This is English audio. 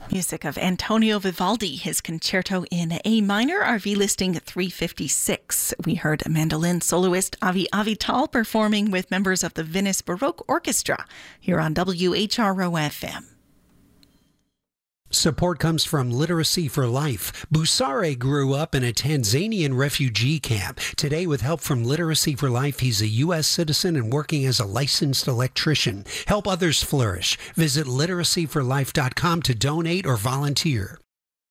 Music of Antonio Vivaldi, his concerto in A minor, RV listing 356. We heard mandolin soloist Avi Avital performing with members of the Venice Baroque Orchestra here on WHRO-FM. Support comes from Literacy for Life. Busare grew up in a Tanzanian refugee camp. Today, with help from Literacy for Life, he's a U.S. citizen and working as a licensed electrician. Help others flourish. Visit literacyforlife.com to donate or volunteer.